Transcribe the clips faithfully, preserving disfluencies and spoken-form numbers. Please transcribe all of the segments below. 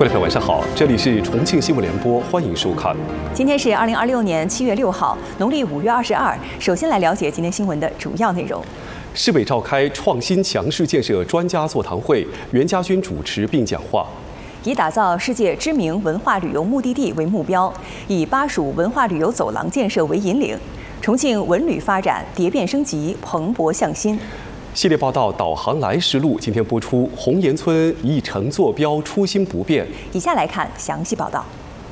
观众朋友，晚上好，这里是重庆新闻联播，欢迎收看。 今天是二零二六年七月六号，农历五月二十二。首先来了解今天新闻的主要内容。 市委召开创新强市建设专家座谈会，袁家军主持并讲话。 以打造世界知名文化旅游目的地为目标，以巴蜀文化旅游走廊建设为引领，重庆文旅发展蝶变升级，蓬勃向新。系列报道《导航来时路》今天播出，红岩村一城坐标初心不变。以下来看详细报道。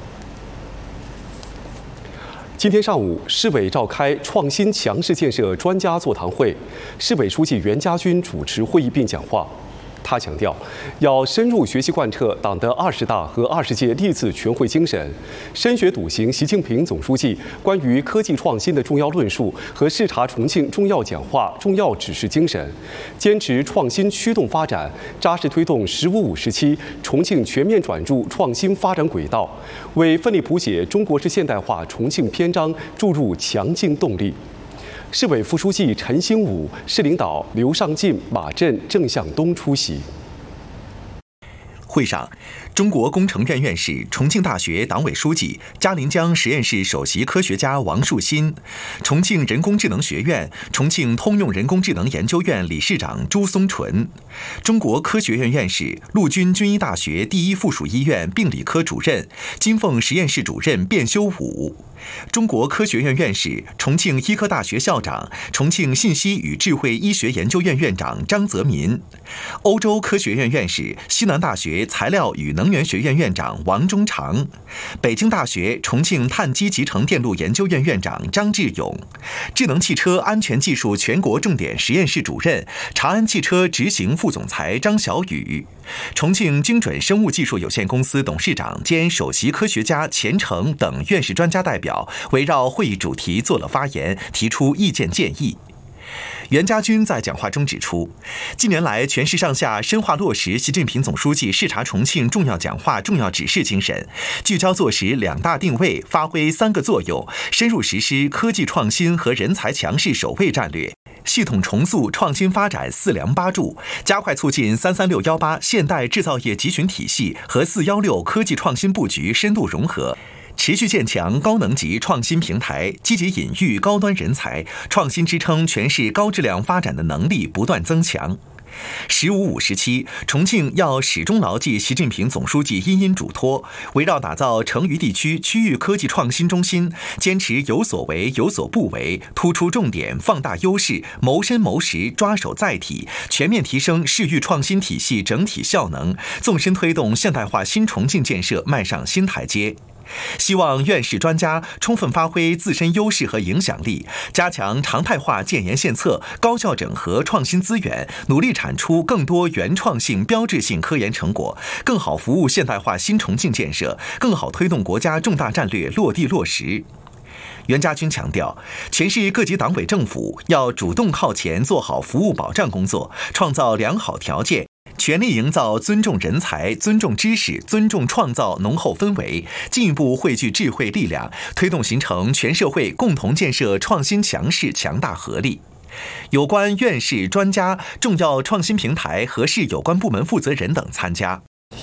今天上午，市委召开创新强市建设专家座谈会，市委书记袁家军主持会议并讲话。他强调，要深入学习贯彻党的二十大和二十届历次全会精神，深学笃行习近平总书记关于科技创新的重要论述和视察重庆重要讲话、重要指示精神，坚持创新驱动发展，扎实推动“十五五”时期重庆全面转入创新发展轨道，为奋力谱写中国式现代化重庆篇章注入强劲动力。市委副书记陈兴武、市领导刘尚进、马震、郑向东出席。 会上，中国工程院院士、重庆大学党委书记、嘉陵江实验室首席科学家王树新，重庆人工智能学院、重庆通用人工智能研究院理事长朱松纯，中国科学院院士、陆军军医大学第一附属医院病理科主任、金凤实验室主任卞修武，中国科学院院士、重庆医科大学校长、重庆信息与智慧医学研究院院长张泽民，欧洲科学院院士、西南大学材料与能源学院院长王忠长，北京大学重庆碳基集成电路研究院院长张志勇，智能汽车安全技术全国重点实验室主任、长安汽车执行副总裁张小雨，重庆精准生物技术有限公司董事长兼首席科学家钱成等院士专家代表围绕会议主题做了发言，提出意见建议。袁家军在讲话中指出，近年来全市上下深化落实习近平总书记视察重庆重要讲话、重要指示精神，聚焦做实两大定位，发挥三个作用，深入实施科技创新和人才强势首位战略，系统重塑创新发展四梁八柱，加快促进三三六幺八现代制造业集群体系和四幺六科技创新布局深度融合，持续建强高能级创新平台，积极引育高端人才，创新支撑全市高质量发展的能力不断增强。十五五时期，重庆要始终牢记习近平总书记殷殷嘱托，围绕打造成渝地区区域科技创新中心，坚持有所为有所不为，突出重点，放大优势，谋深谋实，抓手载体，全面提升市域创新体系整体效能，纵深推动现代化新重庆建设迈上新台阶。希望院士专家充分发挥自身优势和影响力，加强常态化建言献策，高效整合创新资源，努力产出更多原创性、标志性科研成果，更好服务现代化新重庆建设，更好推动国家重大战略落地落实。袁家军强调，全市各级党委政府要主动靠前做好服务保障工作，创造良好条件，全力营造尊重人才、尊重知识、尊重创造浓厚氛围，进一步汇聚智慧力量，推动形成全社会共同建设创新强市强大合力。有关院士、专家、重要创新平台和市有关部门负责人等参加。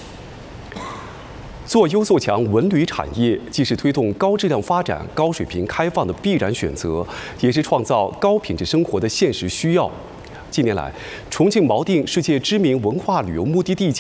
做优做强文旅产业，既是推动高质量发展、高水平开放的必然选择，也是创造高品质生活的现实需要。近年来，重庆锚定世界知名文化旅游目的地